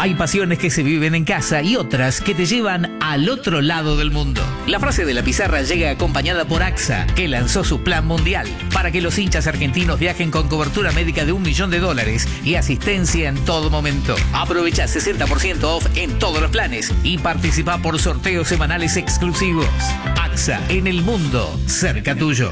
Hay pasiones que se viven en casa y otras que te llevan al otro lado del mundo. La frase de la pizarra llega acompañada por AXA, que lanzó su plan mundial para que los hinchas argentinos viajen con cobertura médica de $1 millón y asistencia en todo momento. Aprovecha 60% off en todos los planes y participa por sorteos semanales exclusivos. AXA, en el mundo, cerca tuyo.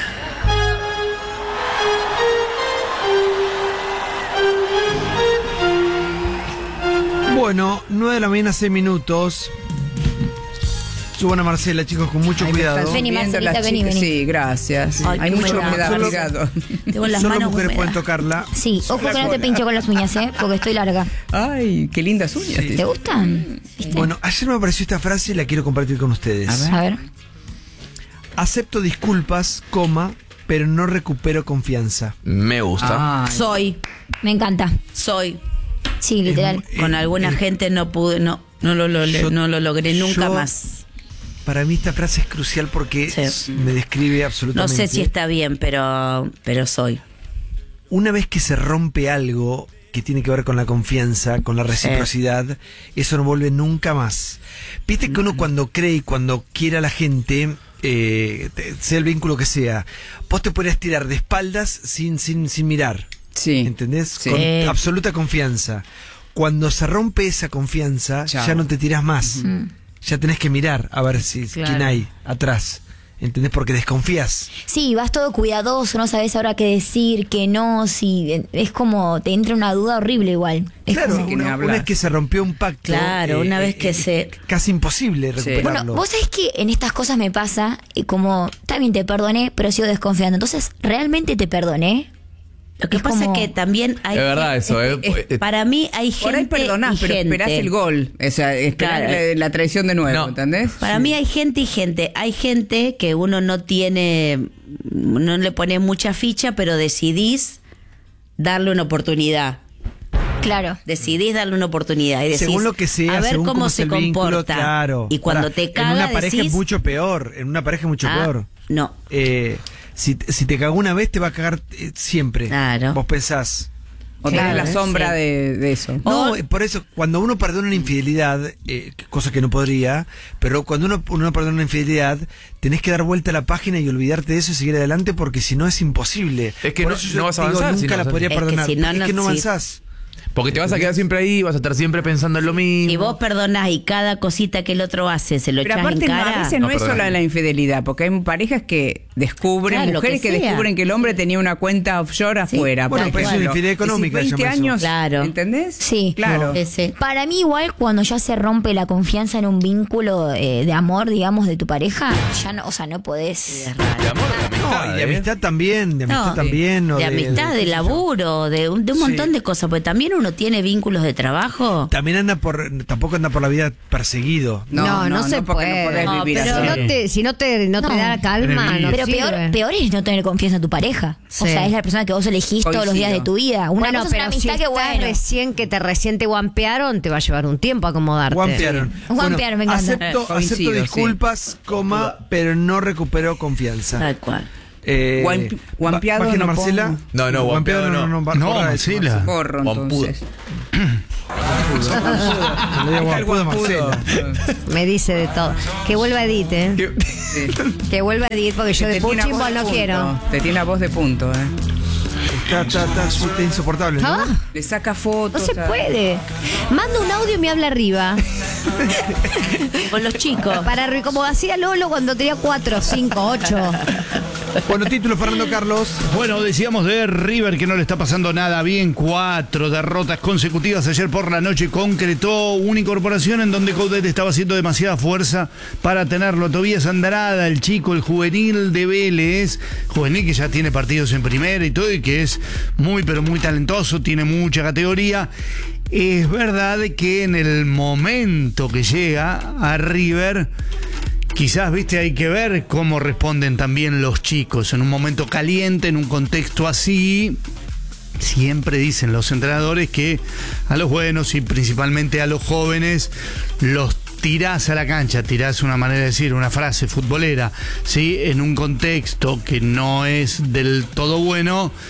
Bueno, 9 de la mañana, 6 minutos. Suban a Marcela, chicos, con mucho cuidado. Vení, Marcelita, vení. Sí, gracias. Ay, hay mucho cuidado. Tengo las Solo manos mujeres húmedas. pueden tocarla. Sí, ojo que no te pinche con las uñas, porque estoy larga. Ay, qué lindas uñas. ¿Te gustan? ¿Viste? Bueno, ayer me apareció esta frase y la quiero compartir con ustedes. A ver. Acepto disculpas, pero no recupero confianza. Me gusta. Soy. Me encanta. Soy. Sí, literal. Con alguna gente no pude, no lo logré nunca yo- más. Para mí esta frase es crucial porque Sí. me describe No absolutamente. sé si está bien, pero soy. Una vez que se rompe algo que tiene que ver con la confianza, con la reciprocidad, eso no vuelve nunca más. Viste que uno cuando cree y cuando quiere a la gente, sea el vínculo que sea, vos te podrías tirar de espaldas sin mirar. Sí. ¿Entendés? Sí. Con absoluta confianza. Cuando se rompe esa confianza, Chao. ya no te tiras más. Ya tenés que mirar a ver si quién hay atrás. ¿Entendés? Porque desconfías. Sí, vas todo cuidadoso, no sabes ahora qué decir, qué no, si es como te entra una duda horrible igual. Es Claro, como- que ni una hablar. vez que se rompió un pacto. Claro, una vez que se... Casi imposible recuperarlo. Bueno, vos sabés que en estas cosas me pasa, como, también te perdoné, pero sigo desconfiando. Entonces, ¿realmente te perdoné? Lo que Es pasa como- es que también hay... Es verdad eso, Para mí hay gente Por ahí perdonás, y pero gente. esperás el gol. O sea, esperás Claro. la traición de nuevo, No. ¿entendés? Para mí hay gente y gente. Hay gente que uno no le pone mucha ficha, pero decidís darle una oportunidad. Claro. Decidís darle una oportunidad y decís, Según lo que sea, a ver según cómo es se el vínculo, comporta. claro. Y cuando Ahora, te caga, en una pareja decís, es mucho peor. En una pareja es mucho peor. no. Si te cagó una vez, te va a cagar siempre. Claro. Vos pensás. O tenés la Claro, sombra sí. de eso. No, por eso, cuando uno perdona una infidelidad, cosa que no podría, pero cuando uno perdona una infidelidad, tenés que dar vuelta a la página y olvidarte de eso y seguir adelante, porque si no es imposible. Es que Por no- eso yo no vas a digo, avanzar si nunca no la avanzás. podría Es que perdonar. si no, es que no sí. avanzás. Porque te vas a quedar siempre ahí, vas a estar siempre pensando en lo mismo. Si vos perdonás y cada cosita que el otro hace se lo Pero echás en aparte, a cara... veces no No, es perdón. solo la infidelidad, porque hay parejas que descubren, Claro, lo mujeres que que sea. descubren que el hombre tenía una cuenta offshore afuera. Bueno, por pero es una ejemplo. infidelidad económica, Y si 20 llama eso. años, Claro. ¿entendés? Sí. Claro. Ese. Para mí igual cuando ya se rompe la confianza en un vínculo de amor, digamos, de tu pareja, ya no, o sea, no podés. Es raro. De amor, de amistad, No, y de amistad también, de amistad No, también. o de amistad, de laburo, de un montón Sí. de cosas, porque también uno tiene vínculos de trabajo. También tampoco anda por la vida perseguido. No se porque puede. No podés No, vivir pero así. Si no te No. da calma, no Pero sirve. peor es no tener confianza en tu pareja. O Sí. sea, es la persona que vos elegís todos los días de tu vida. Una Bueno, cosa es pero una si amistad que bueno. recién te guampearon, te va a llevar un tiempo acomodarte. Guampearon. Guampearon, me encanta. Acepto Coincido, disculpas, pero no recupero confianza. Tal cual. Guampeado Página no Marcela. pongo. No, guampeado no. No, Marcela. Porro, Guampudo. entonces. Le digo Está el guampudo a guampudo. Marcela. Me dice de todo. Que vuelva Edith, ¿eh? Sí. Que vuelva Edith, porque yo de Te tiene a Puchimbo voz de no punto. quiero. Te tiene a voz de punto, Está insoportable, ¿no? ¿Ah? Le saca No fotos. se puede. Manda un audio y me habla arriba. Con los chicos. Como hacía Lolo cuando tenía 4, 5, 8. Bueno, título, Fernando Carlos. Bueno, decíamos de River que no le está pasando nada bien. 4 derrotas consecutivas. Ayer por la noche concretó una incorporación en donde Coudet estaba haciendo demasiada fuerza para tenerlo. Tobías Andrada, el chico, el juvenil de Vélez. Juvenil que ya tiene partidos en primera y todo, y que es muy, pero muy talentoso, tiene mucha categoría. Es verdad que en el momento que llega a River, quizás, viste, hay que ver cómo responden también los chicos. En un momento caliente, en un contexto así, siempre dicen los entrenadores que a los buenos y principalmente a los jóvenes los tirás a la cancha, tirás una manera de decir, una frase futbolera, ¿sí? En un contexto que no es del todo bueno,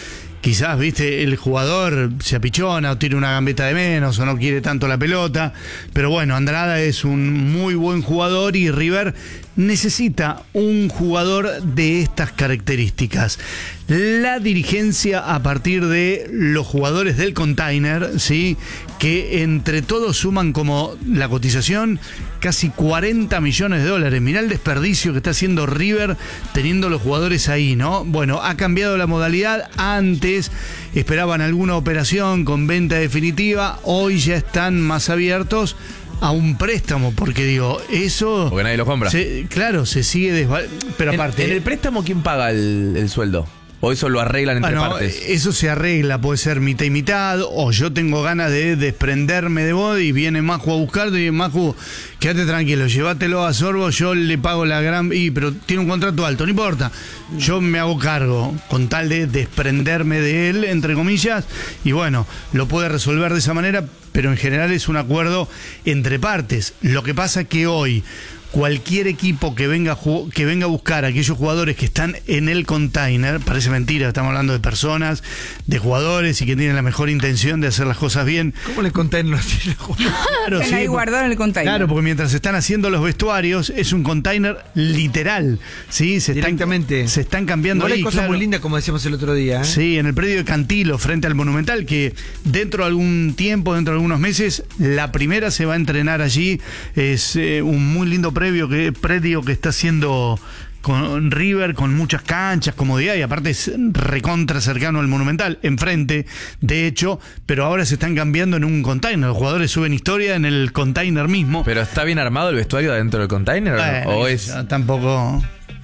quizás, viste, el jugador se apichona o tiene una gambeta de menos o no quiere tanto la pelota, pero bueno, Andrada es un muy buen jugador y River necesita un jugador de estas características. La dirigencia, a partir de los jugadores del container, ¿sí?, que entre todos suman como la cotización casi 40 millones de dólares. Mirá el desperdicio que está haciendo River teniendo los jugadores ahí, ¿no? Bueno, ha cambiado la modalidad. Antes esperaban alguna operación con venta definitiva, hoy ya están más abiertos a un préstamo, porque digo, eso... Porque nadie lo compra. Claro, se sigue pero aparte... ¿En el préstamo quién paga el sueldo? ¿O eso lo arreglan entre partes? Eso se arregla, puede ser mitad y mitad, o yo tengo ganas de desprenderme de vos y viene Maju a buscarte y dice, Maju, quédate tranquilo, llévatelo a Sorbo, yo le pago la gran... pero tiene un contrato alto, no importa, yo me hago cargo con tal de desprenderme de él, entre comillas, y bueno, lo puede resolver de esa manera, pero en general es un acuerdo entre partes. Lo que pasa que hoy cualquier equipo que venga a buscar a aquellos jugadores que están en el container, parece mentira, estamos hablando de personas, de jugadores y que tienen la mejor intención de hacer las cosas bien. ¿Cómo el container no tiene jugadores? Claro, Están ahí guardados en el container. Claro, porque mientras se están haciendo los vestuarios, es un container literal, ¿sí? Se están cambiando ahí. Hay cosas muy lindas, como decíamos el otro día, ¿eh? Sí, en el predio de Cantilo, frente al Monumental, que dentro de algún tiempo, dentro de algunos meses, la primera se va a entrenar allí. Es un muy lindo predio que está haciendo con River, con muchas canchas, comodidad, y aparte es recontra cercano al Monumental, enfrente, de hecho, pero ahora se están cambiando en un container. Los jugadores suben historia en el container mismo. ¿Pero está bien armado el vestuario dentro del container? Bueno, ¿O es...? Tampoco...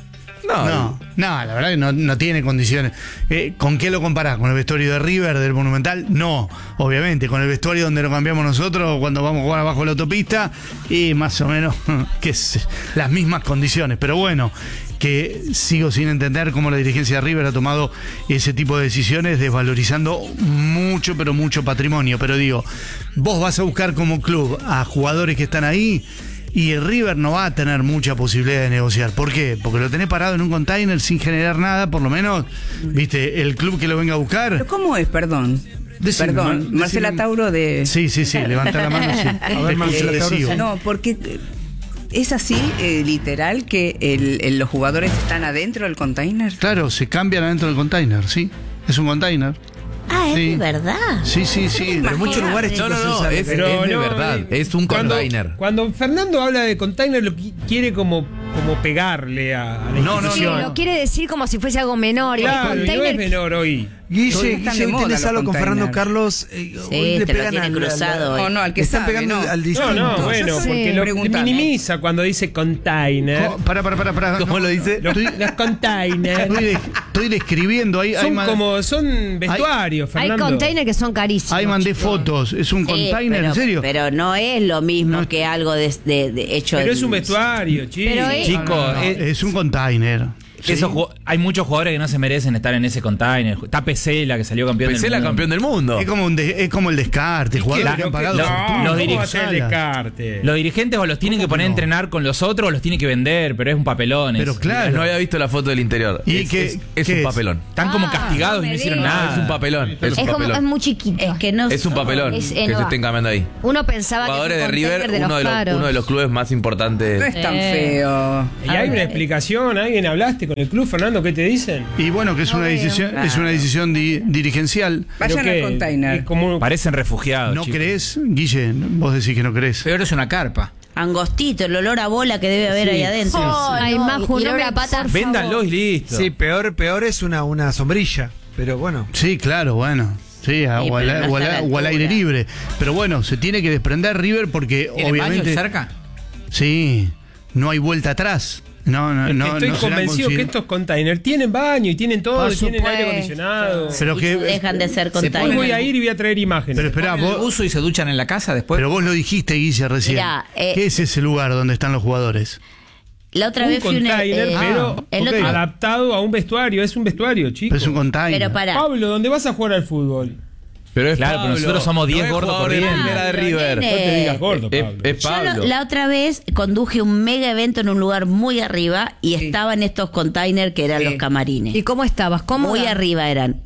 No, la verdad que no tiene condiciones. ¿Con qué lo comparás? ¿Con el vestuario de River, del Monumental? No, obviamente. Con el vestuario donde lo cambiamos nosotros cuando vamos a jugar abajo de la autopista, y más o menos que es las mismas condiciones. Pero bueno, que sigo sin entender cómo la dirigencia de River ha tomado ese tipo de decisiones, desvalorizando mucho, pero mucho patrimonio. Pero digo, vos vas a buscar como club a jugadores que están ahí, y el River no va a tener mucha posibilidad de negociar. ¿Por qué? Porque lo tenés parado en un container sin generar nada, por lo menos, viste, el club que lo venga a buscar. ¿Pero cómo es? Perdón. Marcela Tauro de... Sí, levanta la mano. Sí. A ver, Marcela Tauro. No, porque es así, literal, que los jugadores están adentro del container. Claro, se cambian adentro del container, sí. Es un container. Ah, es de verdad. Sí. Pero en muchos lugares No, es de verdad. Es un container. Cuando Fernando habla de container, lo quiere como pegarle a la institución. Sí, lo quiere decir como si fuese algo menor. Claro, y el no container... es menor hoy. Guille, hoy tenés algo con Fernando Carlos. Sí, hoy le te lo pegan tiene cruzado. No, al que están sabe, pegando no. al distinto. No, bueno, porque lo minimiza cuando dice container. Para. ¿Cómo lo dice? Los containers Estoy describiendo ahí. son vestuarios, Fernando. Hay containers que son carísimos. Ahí mandé fotos. Es un container, pero, ¿en serio? Pero no es lo mismo que algo de hecho. Pero es un vestuario, Chicos, es un container. Sí. Hay muchos jugadores que no se merecen estar en ese container. Está Pesela, que salió campeón del mundo. campeón del mundo. Es como el descarte. Jugadores que han pagado. Los dirigentes o los tienen que poner a entrenar con los otros o los tienen que vender, pero es un papelón. Pero claro. No había visto la foto del interior. ¿Y es un papelón. Están como castigados y no hicieron nada. Es un papelón. Es muy chiquito. Es que no es un papelón que se estén cambiando ahí. Uno pensaba Jugadores que de River, uno de los clubes más importantes. No es tan feo. Y hay una explicación. ¿Alguien hablaste con el club, Fernando? ¿Qué te dicen? Y bueno, que es una decisión dirigencial. Vayan al container. Parecen refugiados. ¿No crees, Guille? Vos decís que no crees. Peor es una carpa. Angostito, el olor a bola que debe haber ahí adentro. Hay más una pata. Véndanlo y listo. Sí, peor es una sombrilla. Pero bueno. Sí, claro, bueno. Sí, o al aire libre. Pero bueno, se tiene que desprender River porque obviamente. ¿Baño cerca? Sí, no hay vuelta atrás. Estoy convencido que estos containers tienen baño y tienen todo, y tienen aire acondicionado. Pero que dejan de ser Hoy containers. voy a ir y voy a traer imágenes. Pero espera, ¿Ponen el buzo y se duchan en la casa después? Pero vos lo dijiste, Guille, recién. Mirá, ¿Qué es ese lugar donde están los jugadores? La otra un vez fui container, pero adaptado a un vestuario. Es un vestuario, chicos. Pero es un container. Pero para. Pablo, ¿dónde vas a jugar al fútbol? Pero es Claro, pero nosotros somos 10 gordos corriendo. Primera de River. nene. No te digas gordo, Pablo. Es Pablo. Yo la otra vez conduje un mega evento en un lugar muy arriba y estaban estos containers que eran los camarines. ¿Y cómo estabas? Muy arriba eran.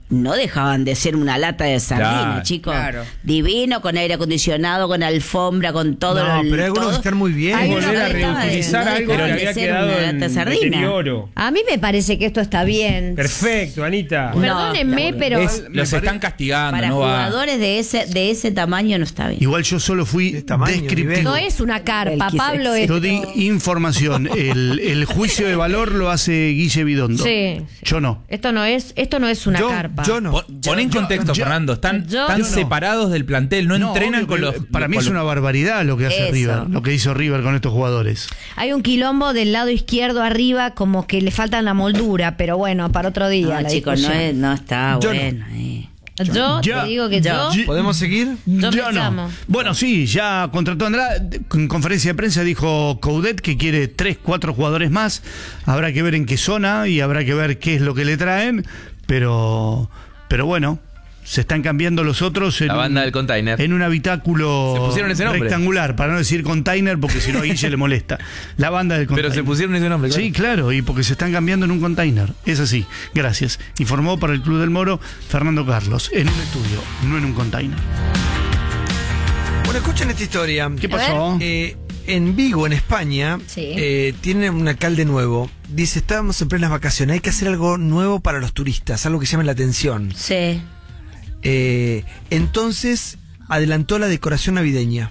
no dejaban de ser una lata de sardina, Claro, chicos. claro. Divino, con aire acondicionado, con alfombra, con todo. No, pero hay algunos todo. que están muy bien. Hay Hay uno volver a que estaba reutilizar no algo que dejaban de había ser quedado una lata en de sardina. deterioro. A mí me parece que esto está bien. Perfecto, Anita. No, Perdónenme, está pero Los están castigando, Para no va. jugadores de ese tamaño no está bien. Igual yo solo fui De tamaño, descriptivo. no es una carpa, El que Pablo. se- Es... Yo di información. El juicio de valor lo hace Guille Bidondo. Sí. Yo no. Esto no es una Yo- carpa. yo no. Pon en contexto, Fernando. Están yo no. separados del plantel, no entrenan obvio con que los. Para mí con es los- una barbaridad lo que hace Eso. River, lo que hizo River con estos jugadores. Hay un quilombo del lado izquierdo arriba, como que le falta la moldura, pero bueno, para otro día. No, la chicos, discusión. no está Yo no. bueno. Yo Ya. te digo que yo. ¿Podemos seguir? Yo Ya me no. llamo. Bueno, sí, ya contrató a Andrade. En conferencia de prensa dijo Coudet que quiere 3-4 jugadores más. Habrá que ver en qué zona y habrá que ver qué es lo que le traen. Pero bueno, se están cambiando los otros en, La banda del container. en un habitáculo Se pusieron ese nombre. rectangular, para no decir container, porque si no a Guille le molesta. La banda del container. Pero se pusieron ese nombre. Sí, claro, y porque se están cambiando en un container. Es así. Gracias. Informó para el Club del Moro Fernando Carlos. En un estudio, no en un container. Bueno, escuchen esta historia. ¿Qué pasó? En Vigo, en España, Sí. tiene un alcalde nuevo. Dice, estábamos en plenas vacaciones, hay que hacer algo nuevo para los turistas, algo que llame la atención. Sí. Entonces, adelantó la decoración navideña.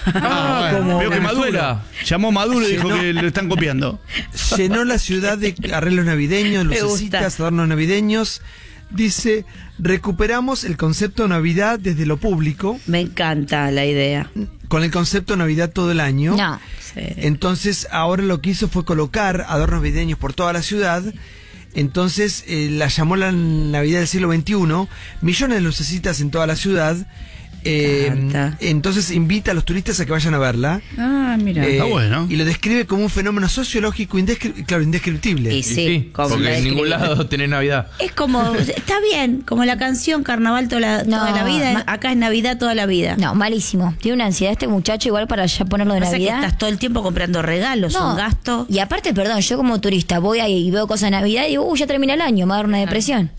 Bueno, veo que Maduro. Llamó Maduro y dijo Llenó- que lo están copiando. Llenó la ciudad de arreglos navideños, Me lucecitas, gusta. adornos navideños. Dice, recuperamos el concepto de Navidad desde lo público, Me encanta la idea. con el concepto de Navidad todo el año. No. Sí. Entonces, ahora lo que hizo fue colocar adornos navideños por toda la ciudad. Entonces, la llamó la Navidad del siglo XXI. Millones de lucecitas en toda la ciudad. encanta. Entonces, invita a los turistas a que vayan a verla. Ah, mira. Eh, Está bueno. Y lo describe como un fenómeno sociológico indescriptible. Y sí, como porque la en ningún describe. lado tenés Navidad. Es como, está bien, como la canción Carnaval toda la vida, acá es Navidad toda la vida. No, malísimo. Tiene una ansiedad este muchacho igual para ya ponerlo de Pasa que Navidad. estás todo el tiempo comprando regalos, No. un gasto. Y aparte, perdón, yo como turista voy ahí y veo cosas de Navidad y digo, ya termina el año, me va a dar una depresión.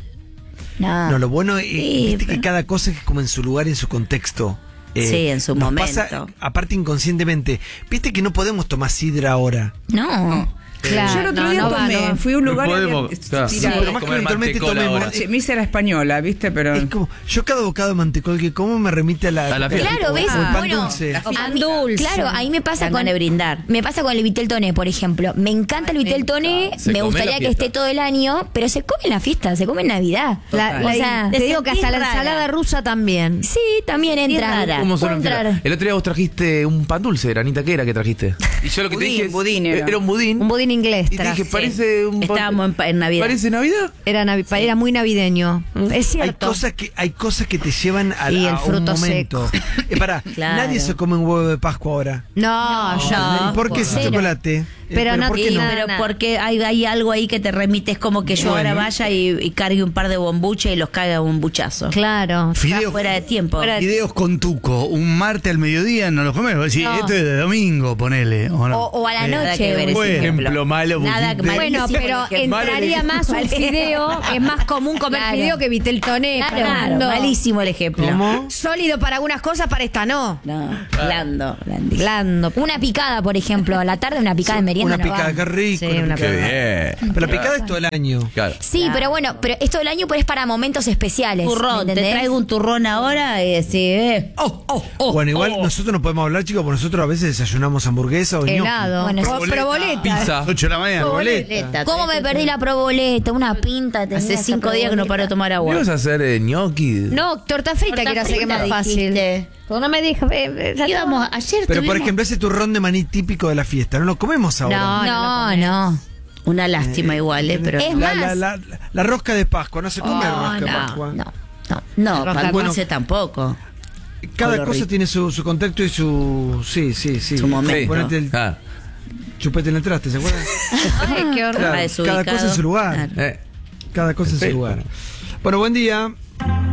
No. No, lo bueno es viste que pero- cada cosa es como en su lugar y en su contexto. Sí, en su nos momento. pasa, aparte inconscientemente. Viste que no podemos tomar sidra ahora. No. Claro, Yo el otro día tomé, fui a un lugar y podemos, había claro. tirado. Sí, pero más que Comer eventualmente mantecola tomemos. ahora. Me hice la española, ¿viste? Pero Es como, yo cada bocado de mantecol que como me remite a la fiesta. Claro, ¿ves? o el pan Bueno, dulce. a mí- dulce. claro, ahí me pasa Dan con ganas de brindar. Me pasa con el vitel toné, por ejemplo. Me encanta el vitel toné, Se me come gustaría la que fiesta. esté todo el año, pero se come en la fiesta, se come en Navidad. O sea, te digo que hasta la rara. ensalada rusa también. sí, también entra. rara. ¿Cómo son Puede entrar. El otro día vos trajiste un pan dulce, Anita, ¿qué era que trajiste? Y yo lo que Budín, te dije es- budín era. un budín. Un budín inglés Y te dije, traje. parece un pan. Estábamos en Navidad. ¿Parece Navidad? Era muy navideño. Es Hay cierto. cosas que te llevan a, Y el a un fruto momento. Pará, Claro. nadie se come un huevo de Pascua ahora. No, yo. ¿Por qué ese cero. chocolate? Pero no ¿por qué tiene no? Pero porque hay algo ahí que te remite, es como que yo Bueno. ahora vaya y cargue un par de bombuches y los caiga a un buchazo. Claro. Fideos, Fuera de tiempo. fideos con tuco, un martes al mediodía no los comemos. Vos decís, No. esto es de domingo, ponele. ¿o no? O a la Nada noche. que ver ese Buen ejemplo. ejemplo malo, Nada porque- Bueno, malísimo pero el ejemplo. entraría más un fideo. Es más común comer Claro. fideo que vitel toné. Claro, Fernando. malísimo el ejemplo. ¿Cómo? Sólido para algunas cosas, para esta no. No, blando, blandísimo. Blando. Una picada, por ejemplo, a la tarde una picada de merienda. Una no va. picada, qué rico. Sí, una una Qué picada. bien. Pero la picada es todo el año. Claro. Sí, pero bueno, pero es todo el año, pero es para momentos especiales. Turrón, ¿me te entendés? traigo un turrón ahora y decís, Bueno, igual nosotros no podemos hablar, chicos, porque nosotros a veces desayunamos hamburguesa o ñoqui. Helado. Bueno, O proboleta. Pizza. 8 de la mañana. boleta. ¿Cómo me perdí la proboleta? Una pinta. tenía Hace esa 5 días que no proboleta. paro de tomar ¿Qué agua. vas a hacer, ñoqui? No, torta frita Torta quiero hacer que es frita, más fácil. dijiste. Porque no me dijo. Íbamos, ayer Pero por tuvimos ejemplo, ese turrón de maní típico de la fiesta, no lo comemos ahora. No, no. una lástima igual, pero Es la, más. la rosca de Pascua, no se come Oh, rosca de no, Pascua. No. no, pan Bueno. dulce tampoco. Cada Color cosa rico. tiene su contexto y su. Sí. Su momento. Ponete el Ah, chupete en el traste, ¿se acuerdan? Ay, qué horror. Claro, desubicado. cada cosa en su lugar. Claro. Cada cosa en su lugar. Bueno, buen día.